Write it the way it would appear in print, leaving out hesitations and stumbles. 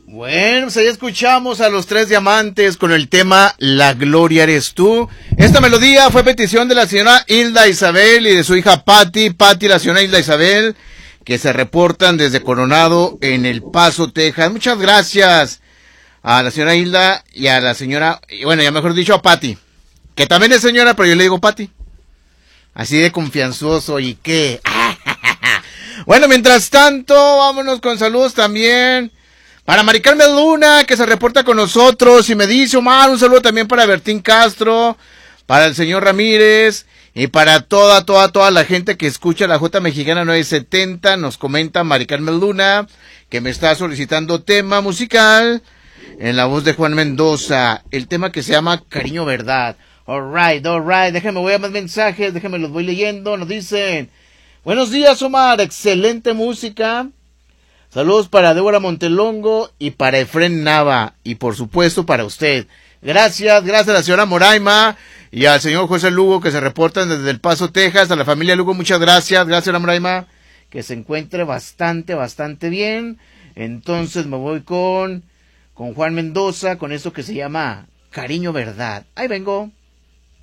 Bueno, pues ahí escuchamos a los Tres Diamantes con el tema La Gloria Eres Tú. Esta melodía fue petición de la señora Hilda Isabel y de su hija Patti, la señora Hilda Isabel, que se reportan desde Coronado en El Paso, Texas. Muchas gracias a la señora Hilda y a la señora, bueno, ya mejor dicho a Patti, que también es señora, pero yo le digo Patti. Así de confianzoso y qué. Bueno, mientras tanto, vámonos con saludos también. Para Mari Carmen Luna, que se reporta con nosotros y me dice, Omar, un saludo también para Bertín Castro, para el señor Ramírez y para toda la gente que escucha la J Mexicana 970. Nos comenta Mari Carmen Luna que me está solicitando tema musical en la voz de Juan Mendoza, el tema que se llama Cariño Verdad. Alright, déjame, voy a más mensajes, déjame los voy leyendo. Nos dicen, buenos días Omar, excelente música. Saludos para Débora Montelongo y para Efren Nava y por supuesto para usted. Gracias a la señora Moraima y al señor José Lugo que se reportan desde El Paso, Texas. A la familia Lugo, muchas gracias. Gracias a la Moraima, que se encuentre bastante bien. Entonces me voy con Juan Mendoza, con eso que se llama Cariño Verdad. Ahí vengo.